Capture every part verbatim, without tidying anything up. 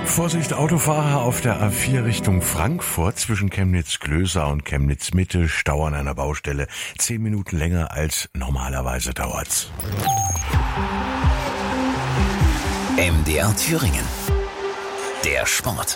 Vorsicht, Autofahrer auf der A vier Richtung Frankfurt zwischen Chemnitz-Klößer und Chemnitz-Mitte. Stau an einer Baustelle. Zehn Minuten länger als normalerweise dauert's. M D R Thüringen. Der Sport.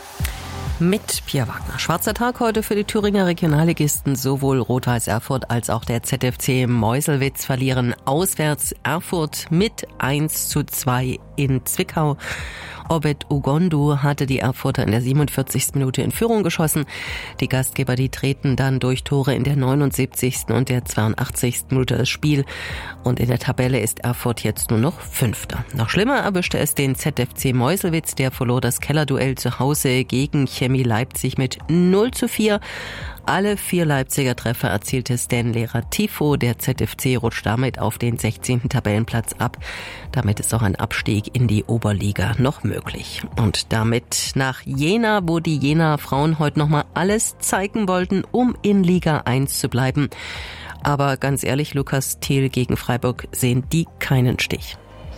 Mit Pia Wagner. Schwarzer Tag heute für die Thüringer Regionalligisten. Sowohl Rot-Weiß Erfurt als auch der Z F C Meuselwitz verlieren auswärts. Erfurt mit eins zu zwei in Zwickau. Obed Ugondu hatte die Erfurter in der siebenundvierzigsten Minute in Führung geschossen. Die Gastgeber, die treten dann durch Tore in der neunundsiebzigsten und der zweiundachtzigsten Minute das Spiel. Und in der Tabelle ist Erfurt jetzt nur noch Fünfter. Noch schlimmer erwischte es den Z F C Meuselwitz. Der verlor das Kellerduell zu Hause gegen Chemie Leipzig mit null zu vier. Alle vier Leipziger Treffer erzielte Stanley Ratifo. Der Z F C rutscht damit auf den sechzehnten Tabellenplatz ab. Damit ist auch ein Abstieg in die Oberliga noch möglich. Und damit nach Jena, wo die Jena Frauen heute nochmal alles zeigen wollten, um in Liga eins zu bleiben. Aber ganz ehrlich, Lukas Thiel gegen Freiburg sehen die keinen Stich.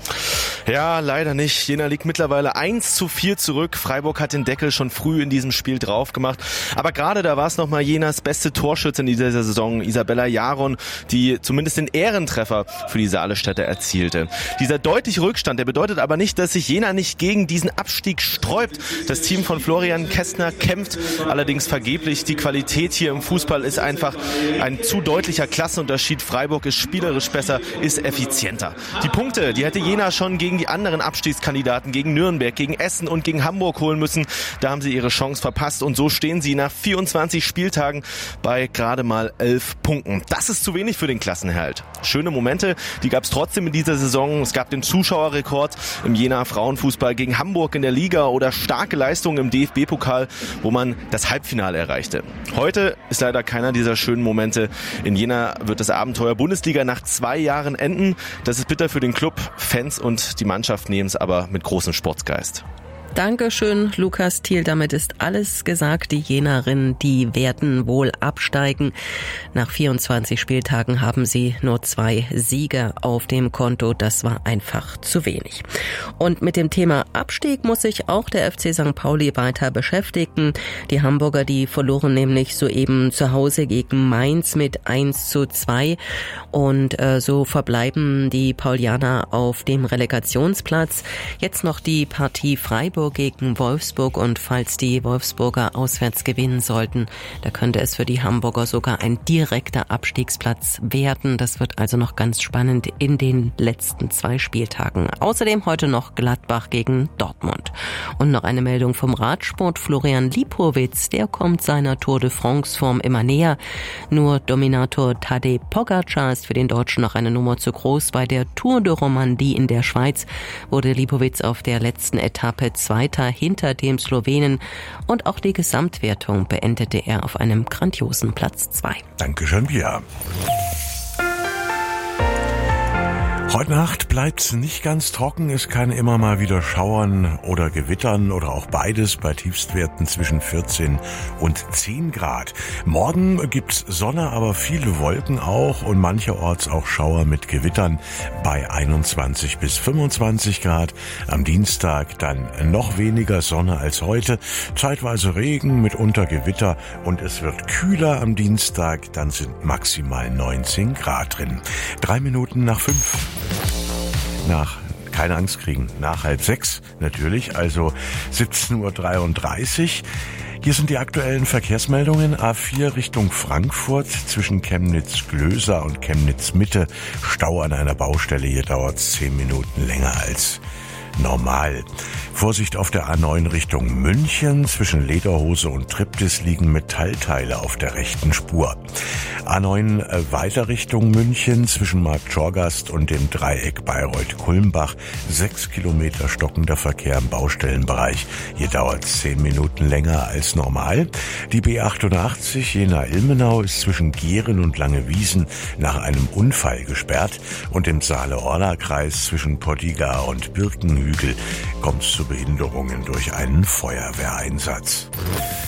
Ja, leider nicht. Jena liegt mittlerweile eins zu vier zurück. Freiburg hat den Deckel schon früh in diesem Spiel drauf gemacht. Aber gerade da war es nochmal Jenas beste Torschütze in dieser Saison, Isabella Jaron, die zumindest den Ehrentreffer für die Saalestädter erzielte. Dieser deutliche Rückstand, der bedeutet aber nicht, dass sich Jena nicht gegen diesen Abstieg sträubt. Das Team von Florian Kästner kämpft allerdings vergeblich. Die Qualität hier im Fußball ist einfach ein zu deutlicher Klassenunterschied. Freiburg ist spielerisch besser, ist effizienter. Die Punkte, die hätte Jena schon gegen die anderen Abstiegskandidaten, gegen Nürnberg, gegen Essen und gegen Hamburg holen müssen. Da haben sie ihre Chance verpasst und so stehen sie nach vierundzwanzig Spieltagen bei gerade mal elf Punkten. Das ist zu wenig für den Klassenerhalt. Schöne Momente, die gab es trotzdem in dieser Saison. Es gab den Zuschauerrekord im Jena Frauenfußball gegen Hamburg in der Liga oder starke Leistungen im D F B-Pokal, wo man das Halbfinale erreichte. Heute ist leider keiner dieser schönen Momente. In Jena wird das Abenteuer Bundesliga nach zwei Jahren enden. Das ist bitter für den Club, Fans und die Mannschaft nehmen es aber mit großem Sportsgeist. Dankeschön, Lukas Thiel. Damit ist alles gesagt. Die Jenerinnen, die werden wohl absteigen. Nach vierundzwanzig Spieltagen haben sie nur zwei Siege auf dem Konto. Das war einfach zu wenig. Und mit dem Thema Abstieg muss sich auch der F C Sankt Pauli weiter beschäftigen. Die Hamburger, die verloren nämlich soeben zu Hause gegen Mainz mit eins zu zwei. Und äh, so verbleiben die Paulianer auf dem Relegationsplatz. Jetzt noch die Partie Freiburg gegen Wolfsburg und falls die Wolfsburger auswärts gewinnen sollten, da könnte es für die Hamburger sogar ein direkter Abstiegsplatz werden. Das wird also noch ganz spannend in den letzten zwei Spieltagen. Außerdem heute noch Gladbach gegen Dortmund. Und noch eine Meldung vom Radsport. Florian Lipowitz, der kommt seiner Tour de France Form immer näher. Nur Dominator Tadej Pogačar ist für den Deutschen noch eine Nummer zu groß. Bei der Tour de Romandie in der Schweiz wurde Lipowitz auf der letzten Etappe Zweiter hinter dem Slowenen und auch die Gesamtwertung beendete er auf einem grandiosen Platz zwei. Dankeschön, Pia. Heute Nacht bleibt's nicht ganz trocken. Es kann immer mal wieder schauern oder gewittern oder auch beides bei Tiefstwerten zwischen vierzehn und zehn Grad. Morgen gibt's Sonne, aber viele Wolken auch und mancherorts auch Schauer mit Gewittern bei einundzwanzig bis fünfundzwanzig Grad. Am Dienstag dann noch weniger Sonne als heute. Zeitweise Regen, mitunter Gewitter und es wird kühler am Dienstag. Dann sind maximal neunzehn Grad drin. Drei Minuten nach fünf. Nach, keine Angst kriegen, nach halb sechs natürlich, also siebzehn Uhr dreiunddreißig. Hier sind die aktuellen Verkehrsmeldungen. A vier Richtung Frankfurt zwischen Chemnitz-Klößer und Chemnitz-Mitte. Stau an einer Baustelle, hier dauert es zehn Minuten länger als normal. Vorsicht auf der A neun Richtung München. Zwischen Lederhose und Triptis liegen Metallteile auf der rechten Spur. A neun weiter Richtung München zwischen Marktschorgast und dem Dreieck Bayreuth-Kulmbach. Sechs Kilometer stockender Verkehr im Baustellenbereich. Hier dauert es zehn Minuten länger als normal. Die B achtundachtzig Jena-Ilmenau ist zwischen Gehren und Langewiesen nach einem Unfall gesperrt. Und im Saale-Orla-Kreis zwischen Pottiga und Birkenhügel kommt es zu Behinderungen durch einen Feuerwehreinsatz.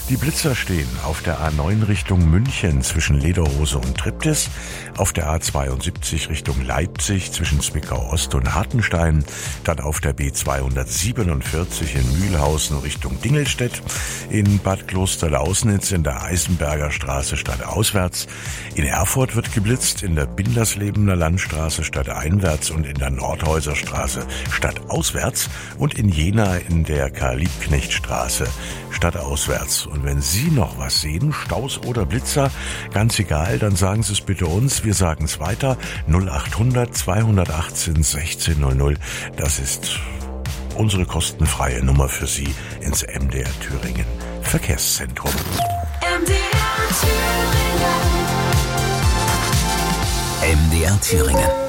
Die Blitzer stehen auf der A neun Richtung München zwischen Lederhose und Triptis, auf der A zweiundsiebzig Richtung Leipzig zwischen Zwickau Ost und Hartenstein, dann auf der B zweihundertsiebenundvierzig in Mühlhausen Richtung Dingelstedt, in Bad Klosterlausnitz in der Eisenberger Straße stadtauswärts, in Erfurt wird geblitzt in der Binderslebener Landstraße stadteinwärts und in der Nordhäuser Straße stadtauswärts und in Jena in der Karl-Liebknecht-Straße stadtauswärts. Und wenn Sie noch was sehen, Staus oder Blitzer, ganz egal, dann sagen Sie es bitte uns. Wir sagen es weiter. null achthundert zweihundertachtzehn sechzehn null null. Das ist unsere kostenfreie Nummer für Sie ins M D R Thüringen Verkehrszentrum. M D R Thüringen. M D R Thüringen.